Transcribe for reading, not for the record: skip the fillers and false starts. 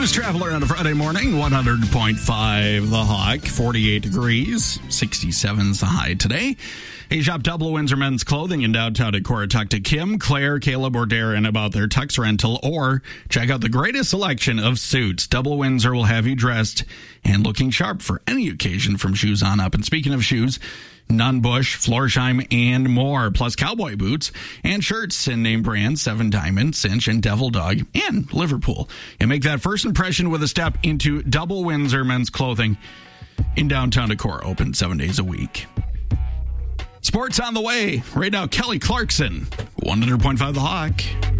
Blues Traveler on a Friday morning, 100.5 The Hawk, 48 degrees, 67's the high today. Hey, shop Double Windsor Men's Clothing in downtown Decorah. Talk to Kim, Claire, Caleb, or Darren about their tux rental, or check out the greatest selection of suits. Double Windsor will have you dressed and looking sharp for any occasion from shoes on up. And speaking of shoes, Nunn-Bush, Florsheim, and more, plus cowboy boots and shirts and name brands, Seven Diamond, Cinch, and Devil Dog, and Liverpool. And make that first impression with a step into Double Windsor Men's Clothing in downtown Decorah, open 7 days a week. Sports on the way. Right now, Kelly Clarkson, 100.5 The Hawk.